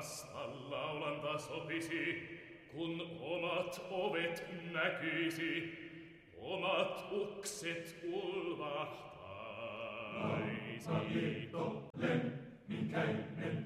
Vasta laulanta sopisi, kun omat ovet näkyisi, omat ukset ulvahtaisi. Laulanta liitto, lemminkäinen